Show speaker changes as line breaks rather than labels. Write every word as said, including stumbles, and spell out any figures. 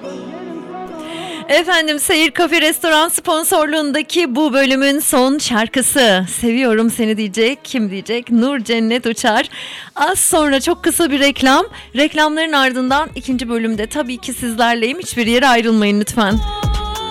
Efendim, Seyir Kafe Restoran sponsorluğundaki bu bölümün son şarkısı. Seviyorum seni diyecek, kim diyecek? Nur Cennet Uçar. Az sonra çok kısa bir reklam. Reklamların ardından ikinci bölümde tabii ki sizlerleyim. Hiçbir yere ayrılmayın lütfen.